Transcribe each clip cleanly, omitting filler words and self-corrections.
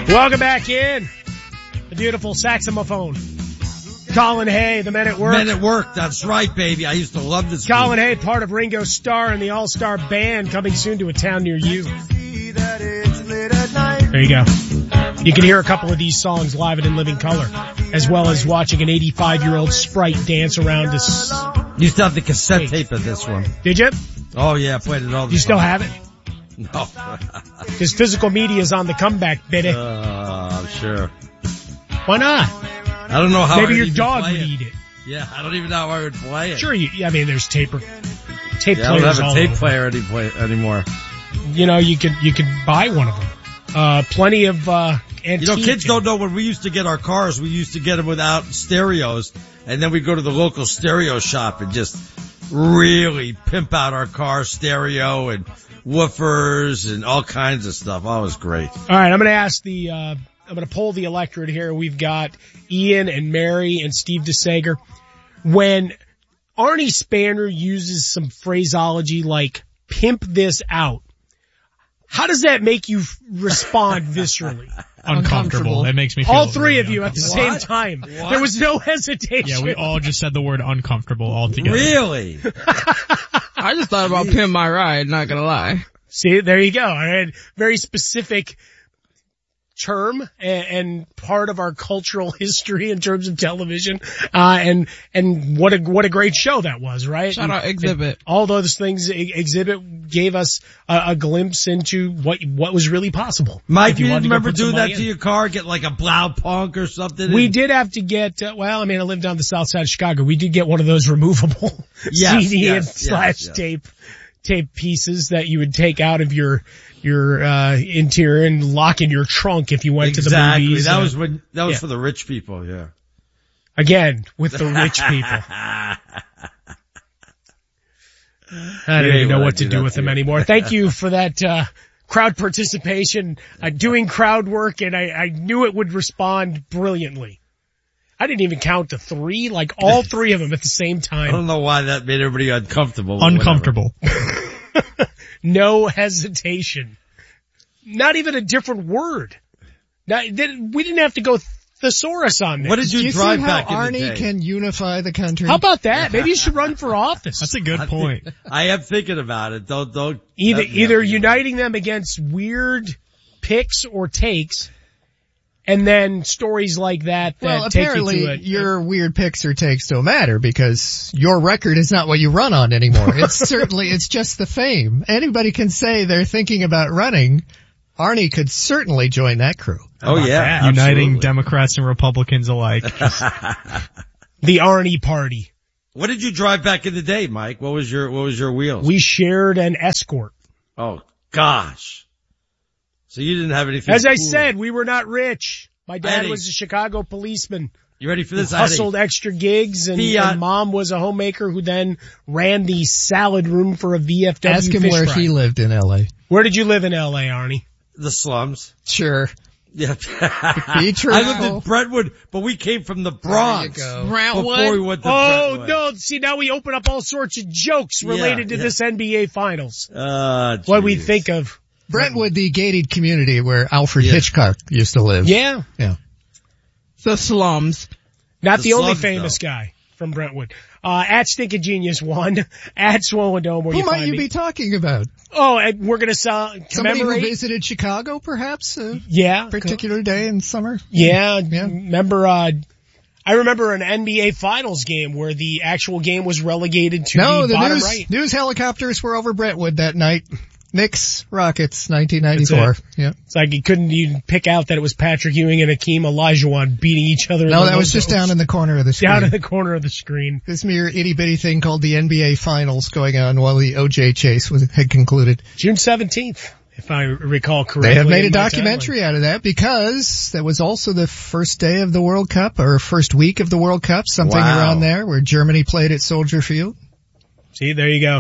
Welcome back in. The beautiful saxophone. Colin Hay, the Men at Work. Men at Work, that's right, baby. I used to love this Colin Hay, part of Ringo Starr and the All-Star Band, coming soon to a town near you. There you go. You can hear a couple of these songs live and in living color, as well as watching an 85-year-old sprite dance around this. Used to have the cassette tape of this one. Did you? Oh yeah, I played it all the time. You still have it? No. Because physical media is on the comeback, baby. I'm sure. Why not? I don't know how Maybe your dog would eat it. Yeah, I don't even know how I would play it. Sure, there's tape players I don't have a tape player You anymore. could buy one of them. Plenty of, antique. Kids don't know when we used to get our cars, we used to get them without stereos, and then we'd go to the local stereo shop and just really pimp out our car stereo and woofers and all kinds of stuff. Oh, it was great. All right, I'm going to poll the electorate here. We've got Ian and Mary and Steve DeSager. When Arnie Spanner uses some phraseology like pimp this out, how does that make you respond viscerally? Uncomfortable. That makes me feel all three really of you at the same time. What? There was no hesitation. Yeah, we all just said the word uncomfortable all together. Really? I just thought about Pimp My Ride, not gonna lie. See, there you go. All right. Very specific term and part of our cultural history in terms of television. And what a great show that was, right? Shout out Exhibit. All those things, Exhibit gave us a glimpse into what was really possible. Mike, you remember doing that to your car? Get like a Blaupunk or something? We did have to get, I lived down the south side of Chicago. We did get one of those removable CD / tape pieces that you would take out of your interior and lock in your trunk if you went to the movies. That was for the rich people, yeah. Again, with the rich people. I don't even know what to do with them anymore. Thank you for that, crowd participation, doing crowd work, and I knew it would respond brilliantly. I didn't even count to 3, like all 3 of them at the same time. I don't know why that made everybody uncomfortable. Uncomfortable. No hesitation. Not even a different word. We didn't have to go thesaurus on this. What did you drive see back how in the day? Arnie can unify the country? How about that? Maybe you should run for office. That's a good point. I am thinking about it. Don't. Either uniting them against weird picks or takes, and then stories like that Well, take apparently you to your weird picks or takes don't matter because your record is not what you run on anymore. It's just the fame. Anybody can say they're thinking about running. Arnie could certainly join that crew. Oh yeah. Uniting Democrats and Republicans alike. the Arnie party. What did you drive back in the day, Mike? What was your wheels? We shared an Escort. Oh gosh. So you didn't have anything. As I cool. said, we were not rich. My dad Eddie. was a Chicago policeman. You ready for this? Who hustled extra gigs, and mom was a homemaker who then ran the salad room for a VFW. Ask him fish where fry. he lived in L.A. Where did you live in L.A., Arnie? The slums. Sure. Yeah. Be truthful. I lived in Brentwood, but we came from the Bronx. There you go. Before we went to Brentwood. No. See, now we open up all sorts of jokes related to this NBA Finals. What we think of. Brentwood, the gated community where Alfred Hitchcock used to live. Yeah. The slums. Not the only slums, famous guy from Brentwood. At Stinkin' Genius 1, at Swollen Dome, where Who you might find you me. be talking about? Oh, and we're gonna Somebody commemorate. who visited Chicago, perhaps? Yeah. Particular day in summer? Yeah. Remember, I remember an NBA Finals game where the actual game was relegated to the bottom right. News helicopters were over Brentwood that night. Knicks, Rockets, 1994. Yeah. It's like you couldn't even pick out that it was Patrick Ewing and Hakeem Olajuwon beating each other. No, that was just down in the corner of the screen. Down in the corner of the screen. This mere itty-bitty thing called the NBA Finals going on while the OJ chase had concluded. June 17th, if I recall correctly. They have made a documentary out of that because that was also the first day of the World Cup or first week of the World Cup, something around there where Germany played at Soldier Field. See, there you go.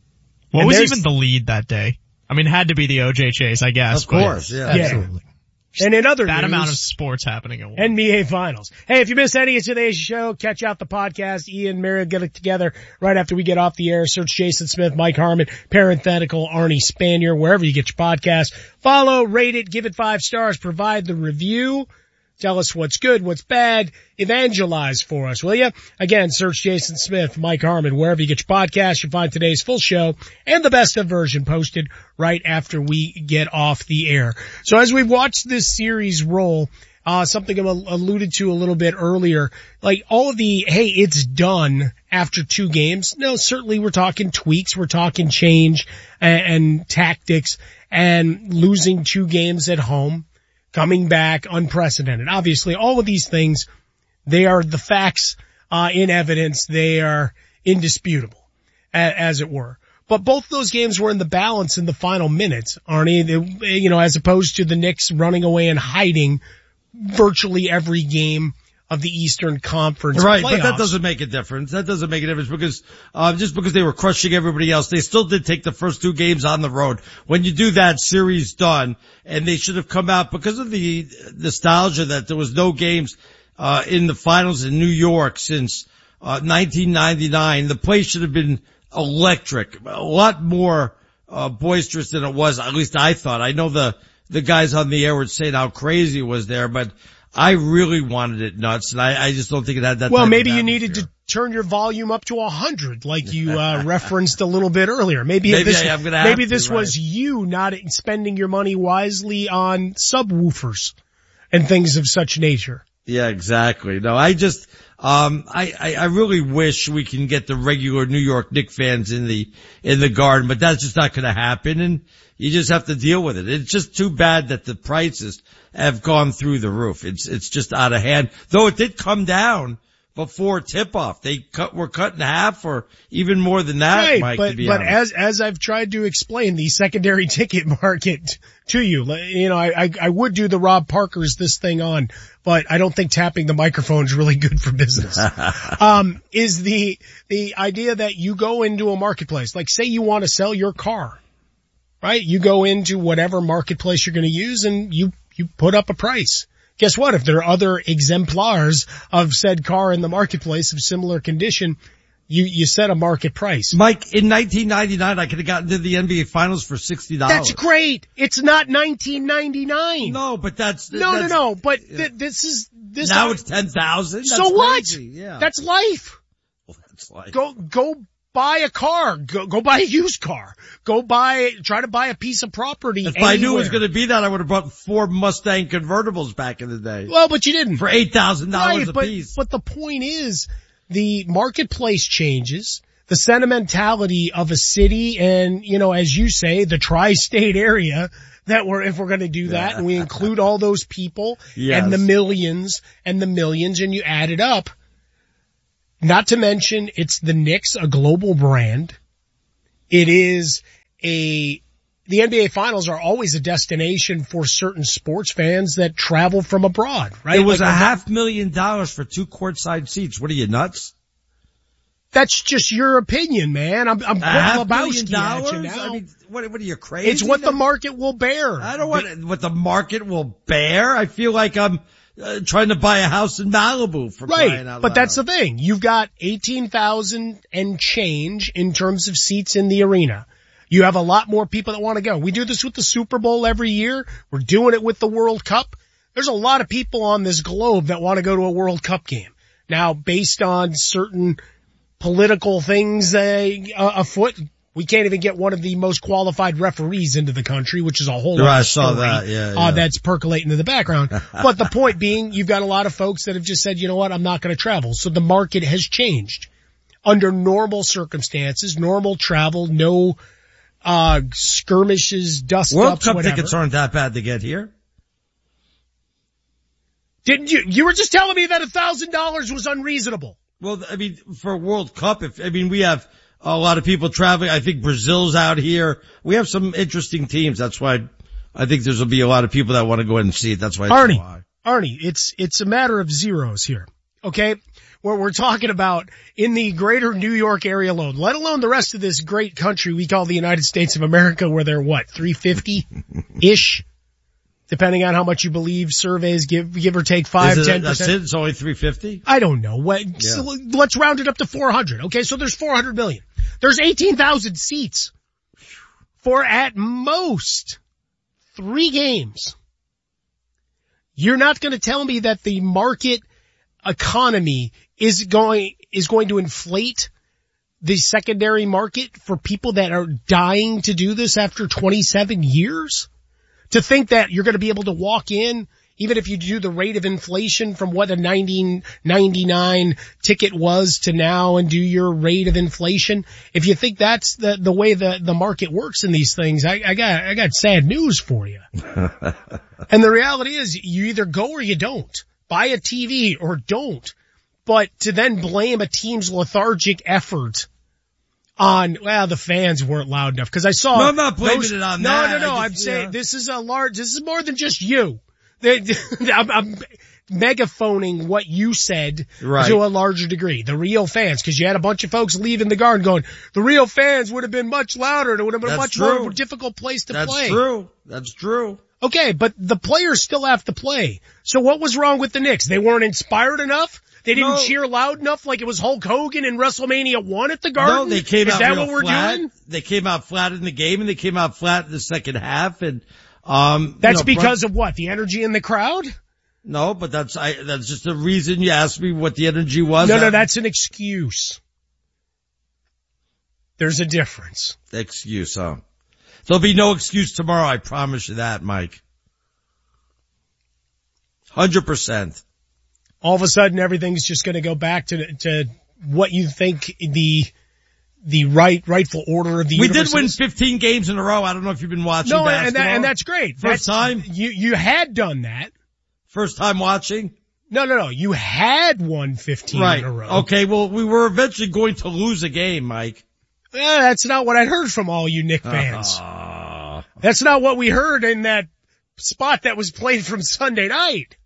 What was even the lead that day? I mean, it had to be the OJ chase, I guess. Of course, yeah. Absolutely. And in other that news, amount of sports happening at once. NBA Finals. Hey, if you missed any of today's show, catch out the podcast. Ian and Mary will get it together right after we get off the air. Search Jason Smith, Mike Harmon, parenthetical Arnie Spanier, wherever you get your podcast. Follow, rate it, give it 5 stars, provide the review. Tell us what's good, what's bad. Evangelize for us, will you? Again, search Jason Smith, Mike Harmon, wherever you get your podcast. You'll find today's full show and the best of version posted right after we get off the air. So as we've watched this series roll, something I alluded to a little bit earlier, like all of the, hey, it's done after 2 games. No, certainly we're talking tweaks, we're talking change and tactics and losing 2 games at home. Coming back, unprecedented. Obviously, all of these things, they are the facts in evidence. They are indisputable, as it were. But both those games were in the balance in the final minutes, Arnie, as opposed to the Knicks running away and hiding virtually every game of the Eastern Conference right, playoffs. but that doesn't make a difference. That doesn't make a difference because, just because they were crushing everybody else, they still did take the first 2 games on the road. When you do that, series done, and they should have come out because of the nostalgia that there was no games, in the finals in New York since, 1999. The place should have been electric, a lot more, boisterous than it was, at least I thought. I know the guys on the air were saying how crazy it was there, but I really wanted it nuts, and I just don't think it had that. Well, maybe you needed to turn your volume up to 100, like you referenced a little bit earlier. Maybe this was you not spending your money wisely on subwoofers and things of such nature. Yeah, exactly. No, I just, I really wish we can get the regular New York Knicks fans in the Garden, but that's just not going to happen, and you just have to deal with it. It's just too bad that the prices have gone through the roof. It's just out of hand. Though it did come down before tip-off. They were cut in half or even more than that, right, Mike, but, to be but honest. as I've tried to explain the secondary ticket market to you, I would do the Rob Parker's this thing on, but I don't think tapping the microphone is really good for business. Is the idea that you go into a marketplace, like say you want to sell your car, right? You go into whatever marketplace you're going to use and you put up a price. Guess what? If there are other exemplars of said car in the marketplace of similar condition, you set a market price. Mike, in 1999, I could have gotten to the NBA Finals for $60. That's great. It's not 1999. No, but that's no. But this now it's 10,000. So what? Yeah. That's life. Well, that's life. Go buy a car. Go buy a used car. Try to buy a piece of property. If I knew it was going to be that, I would have bought 4 Mustang convertibles back in the day. Well, but you didn't. For $8,000 a piece. But the point is, the marketplace changes, the sentimentality of a city and, as you say, the tri-state area if we're going to do that, and we include all those people and the millions and you add it up. Not to mention, it's the Knicks, a global brand. It is the NBA Finals are always a destination for certain sports fans that travel from abroad, right? It was $500,000 for 2 courtside seats. What are you, nuts? That's just your opinion, man. I'm Lebowski at you now. I mean, what are you, crazy? It's what the market will bear. I don't want what the market will bear. I feel like I'm trying to buy a house in Malibu for crying out loud. But that's the thing. You've got 18,000 and change in terms of seats in the arena. You have a lot more people that want to go. We do this with the Super Bowl every year. We're doing it with the World Cup. There's a lot of people on this globe that want to go to a World Cup game. Now, based on certain political things afoot, we can't even get one of the most qualified referees into the country, which is a whole lot of story, that's percolating in the background. But the point being, you've got a lot of folks that have just said, you know what, I'm not going to travel. So the market has changed. Under normal circumstances, normal travel, no skirmishes, dust-ups, World Cup whatever. tickets aren't that bad to get here. Didn't you? You were just telling me that $1,000 was unreasonable. Well, I mean, for World Cup, we have a lot of people traveling. I think Brazil's out here. We have some interesting teams. That's why I think there'll be a lot of people that want to go ahead and see it. That's why it's so high. Arnie, it's a matter of zeros here. Okay? Where we're talking about in the greater New York area alone, let alone the rest of this great country we call the United States of America, where they're 350-ish depending on how much you believe surveys give or take 5-10%. That's it? It's only 350? I don't know. So let's round it up to 400. Okay, so there's 400 million. There's 18,000 seats for at most 3 games. You're not going to tell me that the market economy is going to inflate the secondary market for people that are dying to do this after 27 years? To think that you're going to be able to walk in, even if you do the rate of inflation from what a 1999 ticket was to now and do your rate of inflation. If you think that's the way the market works in these things, I got sad news for you. And the reality is you either go or you don't. Buy a TV or don't. But to then blame a team's lethargic effort on, the fans weren't loud enough. Cause I saw. No, I'm not blaming it on that. No. I'm saying this is more than just you. I'm megaphoning what you said to a larger degree. The real fans, cause you had a bunch of folks leaving the Garden going, the real fans would have been much louder. It would have been a much more difficult place to play. That's true. Okay, but the players still have to play. So what was wrong with the Knicks? They weren't inspired enough? They didn't cheer loud enough like it was Hulk Hogan in WrestleMania 1 at the Garden? No, they came out Is that real what we're flat. doing? They came out flat in the game and they came out flat in the second half and, that's because of what? The energy in the crowd? No, but that's just the reason you asked me what the energy was. No, that's an excuse. There's a difference. Excuse, huh? There'll be no excuse tomorrow, I promise you that, Mike. 100%. All of a sudden everything's just going to go back to what you think the rightful order of the universe is. We did win 15 games in a row. I don't know if you've been watching basketball. and that's great. First time? You had done that. First time watching? No. You had won 15 in a row. Okay, well, we were eventually going to lose a game, Mike. That's not what I heard from all you Knick fans. That's not what we heard in that spot that was played from Sunday night.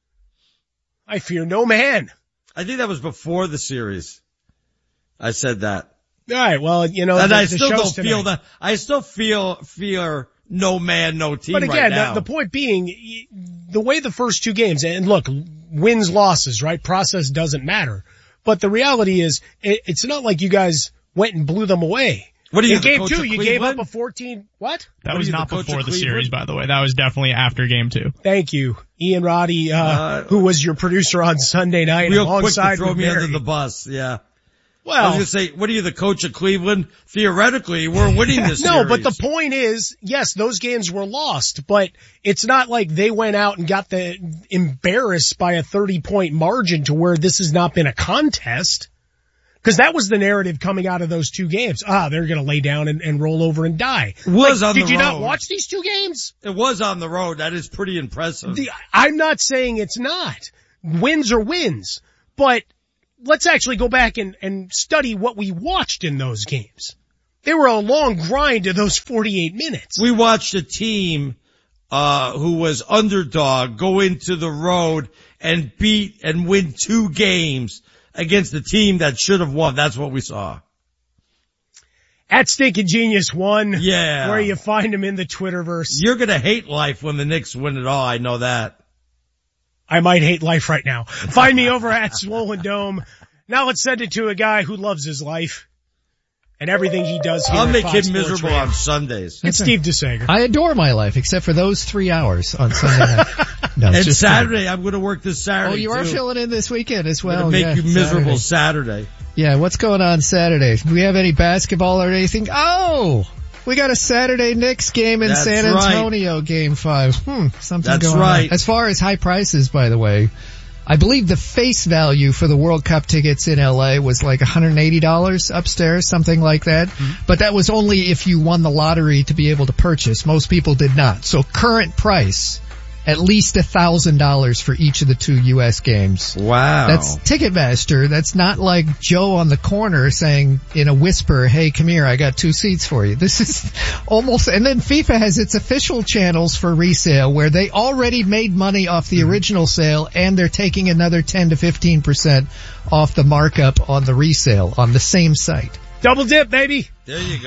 I fear no man. I think that was before the series. I said that. All right, well, and I still don't feel that. I still fear no man, no team. But again, right now. the point being, the way the first 2 games, and look, wins, losses, right? Process doesn't matter. But the reality is, it's not like you guys went and blew them away. What are you, in game 2, you gave up a 14, what? That was not before the series, by the way. That was definitely after game 2. Thank you. Ian Roddy, who was your producer on Sunday night real alongside quick to throw me Mary. under the bus, yeah. Well, I was going to say, what are you, the coach of Cleveland? Theoretically, we're winning this series. No, but the point is, yes, those games were lost, but it's not like they went out and got embarrassed by a 30-point margin to where this has not been a contest. Because that was the narrative coming out of those 2 games. They're going to lay down and roll over and die. Did you not watch these 2 games? It was on the road. That is pretty impressive. I'm not saying it's not. Wins are wins. But let's actually go back and study what we watched in those games. They were a long grind of those 48 minutes. We watched a team who was underdog go into the road and beat and win 2 games against the team that should have won. That's what we saw. At Stinking Genius 1. Yeah. Where you find him in the Twitterverse. You're gonna hate life when the Knicks win it all. I know that. I might hate life right now. Find me over at Swollen Dome. Now let's send it to a guy who loves his life and everything he does here. I'll make Fox him miserable Radio. on Sundays. It's Steve DeSager. I adore my life, except for those 3 hours on Sunday night. No, and just Saturday, kidding. I'm going to work this Saturday. Oh, you are filling in this weekend as well. I'm going to make you miserable Saturday. Yeah, what's going on Saturday? Do we have any basketball or anything? Oh, we got a Saturday Knicks game in San Antonio, Game 5. Something going on. As far as high prices, by the way, I believe the face value for the World Cup tickets in LA was like $180 upstairs, something like that. Mm-hmm. But that was only if you won the lottery to be able to purchase. Most people did not. So current price, at least $1,000 for each of the 2 U.S. games. Wow. That's Ticketmaster. That's not like Joe on the corner saying in a whisper, hey, come here, I got 2 seats for you. This is almost, and then FIFA has its official channels for resale where they already made money off the original sale and they're taking another 10 to 15% off the markup on the resale on the same site. Double dip, baby. There you go.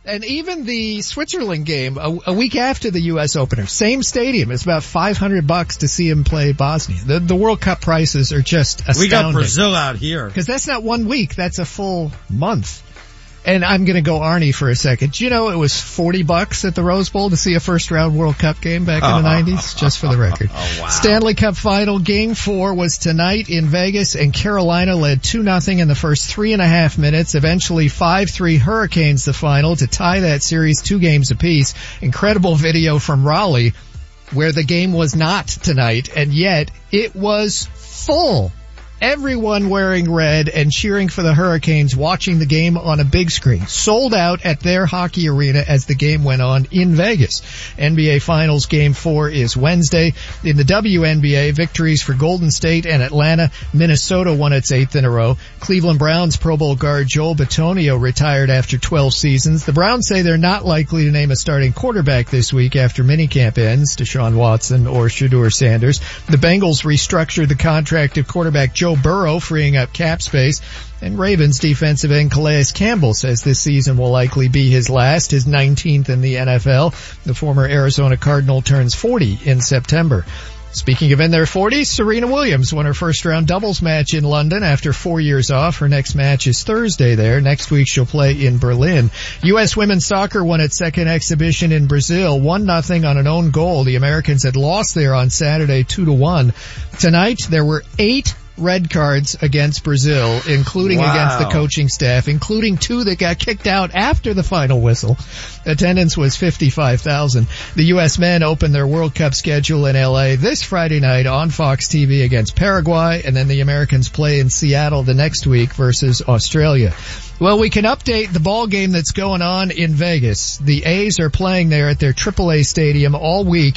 And even the Switzerland game, a week after the U.S. opener, same stadium. It's about $500 to see him play Bosnia. The World Cup prices are just astounding. We got Brazil out here. Because that's not 1 week, that's a full month. And I'm gonna go Arnie for a second. Do you know it was $40 at the Rose Bowl to see a first round World Cup game back in the 90s? Just for the record. Oh, wow. Stanley Cup final game 4 was tonight in Vegas, and Carolina led 2-0 in the first 3.5 minutes. Eventually 5-3 Hurricanes the final to tie that series 2 games apiece. Incredible video from Raleigh where the game was not tonight, and yet it was full. Everyone wearing red and cheering for the Hurricanes, watching the game on a big screen. Sold out at their hockey arena as the game went on in Vegas. NBA Finals Game 4 is Wednesday. In the WNBA, victories for Golden State and Atlanta. Minnesota won its 8th in a row. Cleveland Browns Pro Bowl guard Joel Bitonio retired after 12 seasons. The Browns say they're not likely to name a starting quarterback this week after minicamp ends, Deshaun Watson or Shedeur Sanders. The Bengals restructured the contract of quarterback Joe Burrow, freeing up cap space. And Ravens defensive end Calais Campbell says this season will likely be his last, his 19th in the NFL. The former Arizona Cardinal turns 40 in September. Speaking of in their 40s, Serena Williams won her first round doubles match in London after 4 years off. Her next match is Thursday there. Next week she'll play in Berlin. U.S. women's soccer won its second exhibition in Brazil, 1-0 on an own goal. The Americans had lost there on Saturday 2-1. Tonight there were 8 red cards against Brazil, including against the coaching staff, including 2 that got kicked out after the final whistle. Attendance was 55,000. The U.S. men opened their World Cup schedule in L.A. this Friday night on Fox TV against Paraguay, and then the Americans play in Seattle the next week versus Australia. Well, we can update the ball game that's going on in Vegas. The A's are playing there at their AAA stadium all week.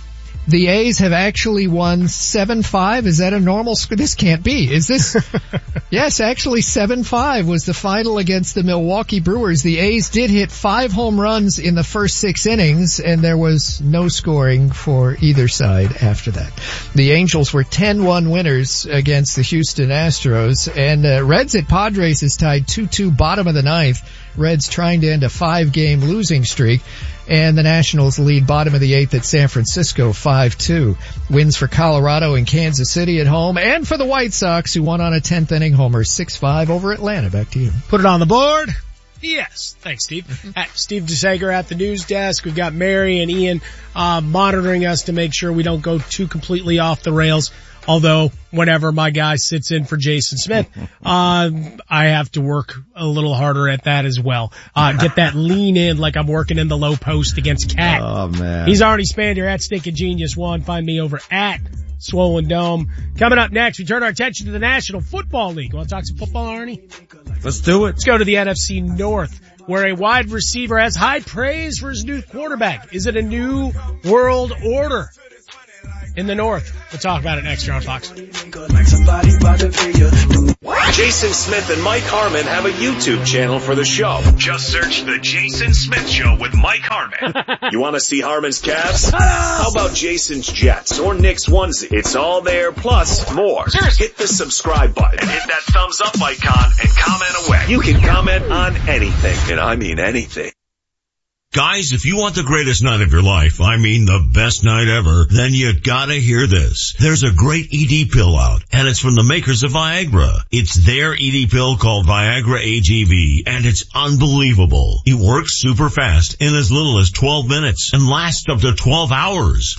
The A's have actually won 7-5. Is that a normal score? This can't be. Is this? Yes, actually 7-5 was the final against the Milwaukee Brewers. The A's did hit 5 home runs in the first 6 innings, and there was no scoring for either side after that. The Angels were 10-1 winners against the Houston Astros, and Reds at Padres is tied 2-2 bottom of the 9th. Reds trying to end a 5-game losing streak. And the Nationals lead bottom of the 8th at San Francisco 5-2. Wins for Colorado and Kansas City at home, and for the White Sox, who won on a 10th inning homer 6-5 over Atlanta. Back to you. Put it on the board. Yes. Thanks, Steve. Steve DeSager at the news desk. We've got Mary and Ian monitoring us to make sure we don't go too completely off the rails. Although whenever my guy sits in for Jason Smith, I have to work a little harder at that as well. Get that lean in like I'm working in the low post against Cat. Oh man. He's Arnie Spander at Stinkin' Genius 1. Find me over at Swollen Dome. Coming up next, we turn our attention to the National Football League. Want to talk some football, Arnie? Let's do it. Let's go to the NFC North, where a wide receiver has high praise for his new quarterback. Is it a new world order in the North? We'll talk about it next year on Fox. Jason Smith and Mike Harmon have a YouTube channel for the show. Just search The Jason Smith Show with Mike Harmon. You want to see Harmon's calves? How about Jason's Jets or Nick's onesie? It's all there, plus more. Hit the subscribe button and hit that thumbs up icon and comment away. You can comment on anything, and I mean anything. Guys, if you want the greatest night of your life, I mean the best night ever, then you gotta hear this. There's a great ED pill out, and it's from the makers of Viagra. It's their ED pill called Viagra AGV, and it's unbelievable. It works super fast in as little as 12 minutes and lasts up to 12 hours.